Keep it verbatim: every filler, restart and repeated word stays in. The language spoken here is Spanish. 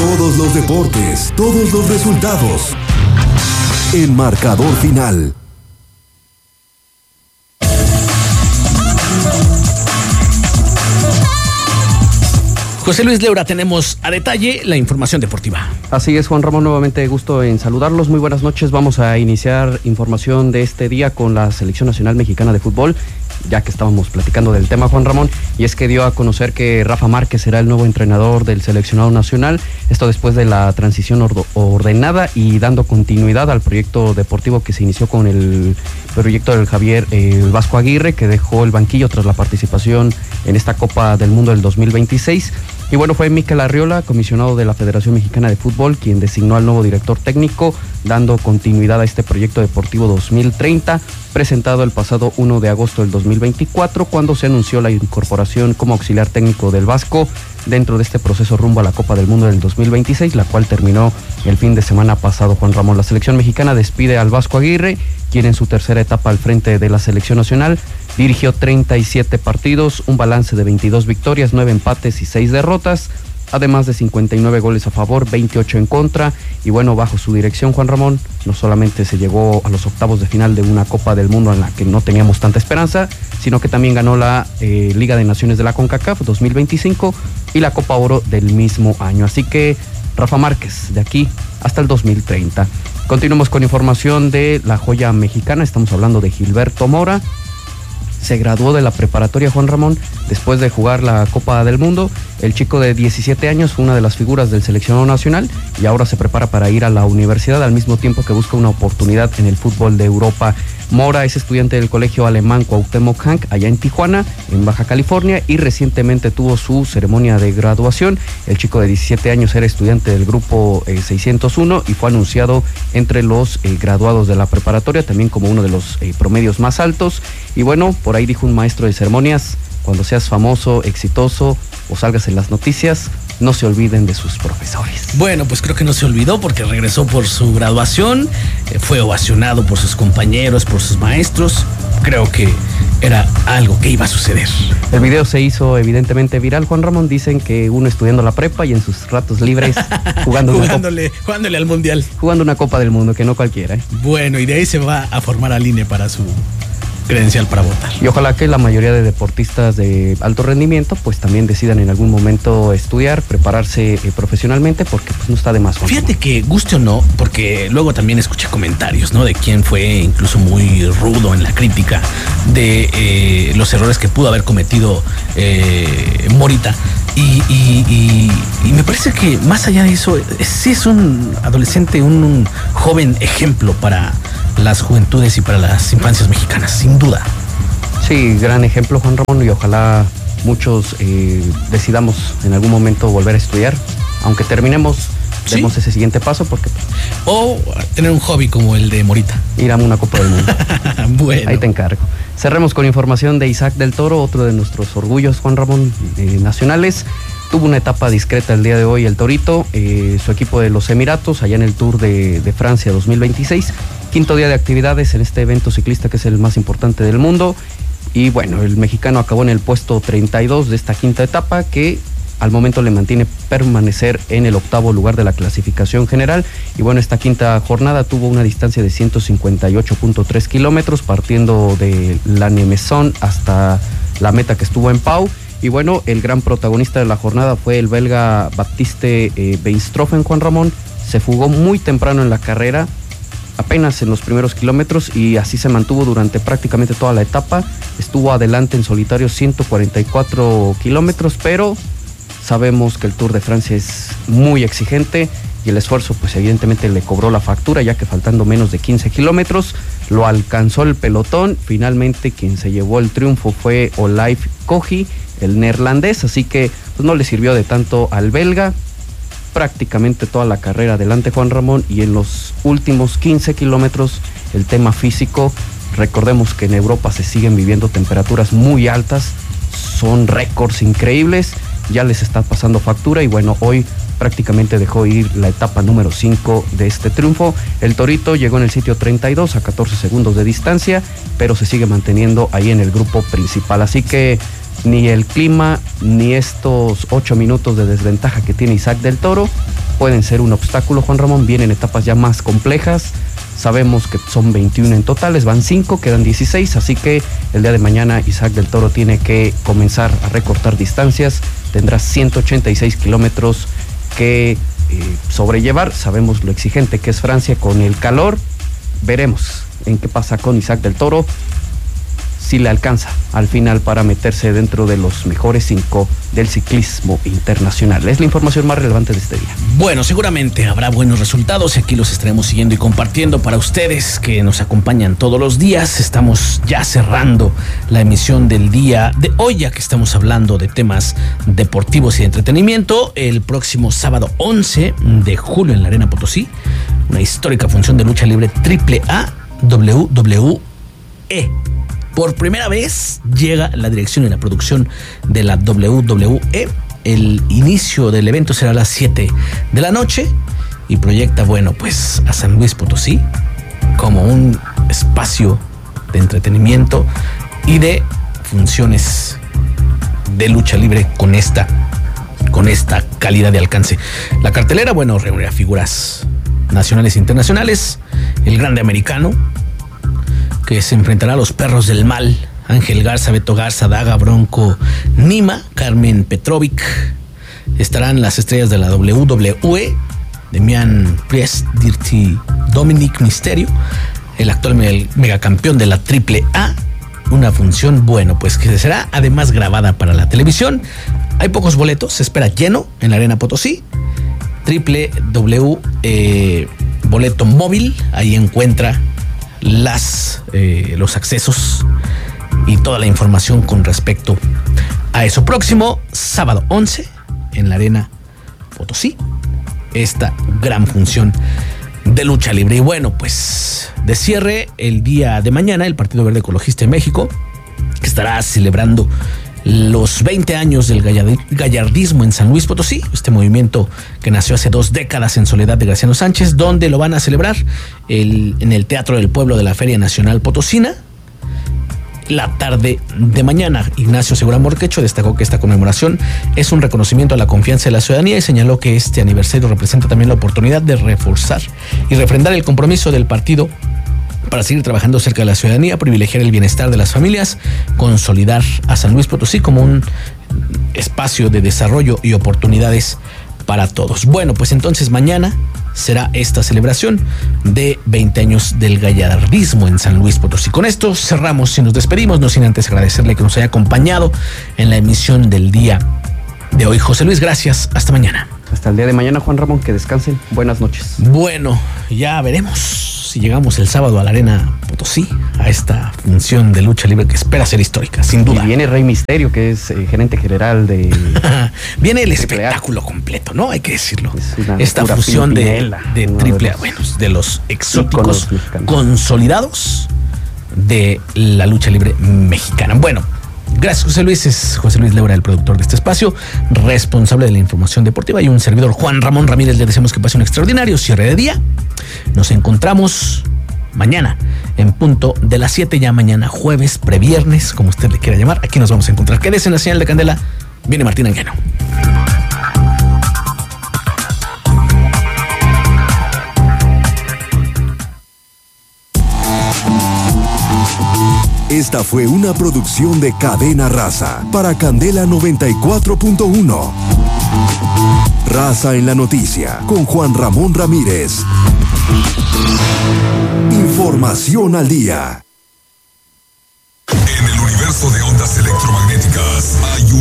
Todos los deportes, todos los resultados. El marcador final. José Luis Leura, tenemos a detalle la información deportiva. Así es, Juan Ramón, nuevamente gusto en saludarlos. Muy buenas noches. Vamos a iniciar información de este día con la Selección Nacional Mexicana de Fútbol, ya que estábamos platicando del tema, Juan Ramón, y es que dio a conocer que Rafa Márquez será el nuevo entrenador del seleccionado nacional, esto después de la transición or- ordenada y dando continuidad al proyecto deportivo que se inició con el proyecto del Javier eh, Vasco Aguirre, que dejó el banquillo tras la participación en esta Copa del Mundo del dos mil veintiséis. Y bueno, fue Mikel Arriola, comisionado de la Federación Mexicana de Fútbol, quien designó al nuevo director técnico, dando continuidad a este proyecto deportivo dos mil treinta, presentado el pasado primero de agosto del dos mil veinticuatro, cuando se anunció la incorporación como auxiliar técnico del Vasco dentro de este proceso rumbo a la Copa del Mundo del dos mil veintiséis, la cual terminó el fin de semana pasado, Juan Ramón. La selección mexicana despide al Vasco Aguirre, quien en su tercera etapa al frente de la selección nacional dirigió treinta y siete partidos, un balance de veintidós victorias, nueve empates y seis derrotas, además de cincuenta y nueve goles a favor, veintiocho en contra. Y bueno, bajo su dirección, Juan Ramón, no solamente se llegó a los octavos de final de una Copa del Mundo en la que no teníamos tanta esperanza, sino que también ganó la eh, Liga de Naciones de la CONCACAF dos mil veinticinco y la Copa Oro del mismo año. Así que Rafa Márquez, de aquí hasta el dos mil treinta. Continuamos con información de la joya mexicana, estamos hablando de Gilberto Mora. Se graduó de la preparatoria, Juan Ramón, después de jugar la Copa del Mundo. El chico de diecisiete años fue una de las figuras del seleccionado nacional y ahora se prepara para ir a la universidad, al mismo tiempo que busca una oportunidad en el fútbol de Europa. Mora es estudiante del colegio alemán Cuauhtémoc Hank, allá en Tijuana, en Baja California, y recientemente tuvo su ceremonia de graduación. El chico de diecisiete años era estudiante del grupo eh, seiscientos uno y fue anunciado entre los eh, graduados de la preparatoria, también como uno de los eh, promedios más altos. Y bueno, por ahí dijo un maestro de ceremonias: cuando seas famoso, exitoso o salgas en las noticias, no se olviden de sus profesores. Bueno, pues creo que no se olvidó, porque regresó por su graduación, eh, fue ovacionado por sus compañeros, por sus maestros. Creo que era algo que iba a suceder. El video se hizo evidentemente viral, Juan Ramón. Dicen que uno estudiando la prepa y en sus ratos libres jugando jugándole, una jugándole al mundial. Jugando una Copa del Mundo, que no cualquiera, ¿eh? Bueno, y de ahí se va a formar al I N E para su credencial para votar. Y ojalá que la mayoría de deportistas de alto rendimiento pues también decidan en algún momento estudiar, prepararse eh, profesionalmente, porque pues no está de más. Fíjate que guste o no, porque luego también escuché comentarios, ¿no? De quién fue incluso muy rudo en la crítica de eh, los errores que pudo haber cometido eh, Morita. Y, y, y, y me parece que más allá de eso, sí es un adolescente, un, un joven ejemplo para las juventudes y para las infancias mexicanas, sin duda. Sí, gran ejemplo, Juan Ramón, y ojalá muchos eh, decidamos en algún momento volver a estudiar, aunque terminemos, ¿sí?, demos ese siguiente paso, porque o tener un hobby como el de Morita, ir a una Copa del Mundo. Bueno, ahí te encargo. Cerremos con información de Isaac del Toro, otro de nuestros orgullos, Juan Ramón, eh, nacionales. Tuvo una etapa discreta el día de hoy el Torito, eh, su equipo de los Emiratos, allá en el Tour de, de Francia dos mil veintiséis. Quinto día de actividades en este evento ciclista que es el más importante del mundo. Y bueno, el mexicano acabó en el puesto treinta y dos de esta quinta etapa, que al momento le mantiene permanecer en el octavo lugar de la clasificación general. Y bueno, esta quinta jornada tuvo una distancia de ciento cincuenta y ocho punto tres kilómetros, partiendo de la Nemesón hasta la meta que estuvo en Pau. Y bueno, el gran protagonista de la jornada fue el belga Baptiste eh, Beinstruffen, Juan Ramón. Se fugó muy temprano en la carrera, apenas en los primeros kilómetros, y así se mantuvo durante prácticamente toda la etapa. Estuvo adelante en solitario ciento cuarenta y cuatro kilómetros, pero sabemos que el Tour de Francia es muy exigente y el esfuerzo pues evidentemente le cobró la factura, ya que faltando menos de quince kilómetros lo alcanzó el pelotón. Finalmente quien se llevó el triunfo fue Olaif Kogi, el neerlandés, así que pues no le sirvió de tanto al belga. Prácticamente toda la carrera adelante, Juan Ramón, y en los últimos quince kilómetros el tema físico. Recordemos que en Europa se siguen viviendo temperaturas muy altas, son récords increíbles, ya les está pasando factura, y bueno, hoy prácticamente dejó ir la etapa número cinco de este triunfo. El Torito llegó en el sitio treinta y dos a catorce segundos de distancia, pero se sigue manteniendo ahí en el grupo principal, así que ni el clima ni estos ocho minutos de desventaja que tiene Isaac del Toro pueden ser un obstáculo, Juan Ramón. Vienen etapas ya más complejas. Sabemos que son veintiuno en totales, van cinco, quedan dieciséis, así que el día de mañana Isaac del Toro tiene que comenzar a recortar distancias. Tendrá ciento ochenta y seis kilómetros que eh, sobrellevar. Sabemos lo exigente que es Francia con el calor. Veremos en qué pasa con Isaac del Toro, si le alcanza al final para meterse dentro de los mejores cinco del ciclismo internacional. Es la información más relevante de este día. Bueno, seguramente habrá buenos resultados y aquí los estaremos siguiendo y compartiendo para ustedes que nos acompañan todos los días. Estamos ya cerrando la emisión del día de hoy, ya que estamos hablando de temas deportivos y de entretenimiento. El próximo sábado once de julio en la Arena Potosí, una histórica función de lucha libre triple A W W E. Por primera vez llega la dirección y la producción de la W W E. El inicio del evento será a las siete de la noche y proyecta, bueno, pues a San Luis Potosí como un espacio de entretenimiento y de funciones de lucha libre con esta, con esta calidad de alcance. La cartelera, bueno, reunirá figuras nacionales e internacionales. El Grande Americano, que se enfrentará a los Perros del Mal, Ángel Garza, Beto Garza, Daga, Bronco, Nima, Carmen Petrovic. Estarán las estrellas de la W W E, Demian Priest, Dirty Dominic Mysterio, el actual megacampeón de la triple A. Una función, bueno, pues que será además grabada para la televisión. Hay pocos boletos, se espera lleno en la Arena Potosí. Triple W eh, boleto móvil, ahí encuentra las eh, los accesos y toda la información con respecto a eso. Próximo sábado once en la Arena Potosí, esta gran función de lucha libre. Y bueno, pues de cierre el día de mañana el Partido Verde Ecologista de México, que estará celebrando los veinte años del gallardismo en San Luis Potosí, este movimiento que nació hace dos décadas en soledad de Graciano Sánchez, donde lo van a celebrar el, en el Teatro del Pueblo de la Feria Nacional Potosina. La tarde de mañana, Ignacio Segura Morquecho destacó que esta conmemoración es un reconocimiento a la confianza de la ciudadanía y señaló que este aniversario representa también la oportunidad de reforzar y refrendar el compromiso del partido para seguir trabajando cerca de la ciudadanía, privilegiar el bienestar de las familias, consolidar a San Luis Potosí como un espacio de desarrollo y oportunidades para todos. Bueno, pues entonces mañana será esta celebración de veinte años del gallardismo en San Luis Potosí. Con esto cerramos y nos despedimos, no sin antes agradecerle que nos haya acompañado en la emisión del día de hoy. José Luis, gracias. Hasta mañana. Hasta el día de mañana, Juan Ramón, que descansen. Buenas noches. Bueno, ya veremos si llegamos el sábado a la Arena Potosí, a esta función de lucha libre que espera ser histórica, sin duda. Y viene Rey Misterio, que es eh, gerente general de... Viene el espectáculo completo, ¿no? Hay que decirlo. Esta fusión de, de triple A, bueno, de los exóticos consolidados de la lucha libre mexicana. Bueno, gracias, José Luis. Es José Luis Leura, el productor de este espacio, responsable de la información deportiva, y un servidor, Juan Ramón Ramírez. Le deseamos que pase un extraordinario cierre de día. Nos encontramos mañana en punto de las siete, ya mañana jueves, previernes, como usted le quiera llamar. Aquí nos vamos a encontrar. Quédese en la señal de Candela. Viene Martín Anguiano. Esta fue una producción de Cadena Raza para Candela noventa y cuatro punto uno. Raza en la noticia con Juan Ramón Ramírez. Información al día. En el universo de ondas electromagnéticas hay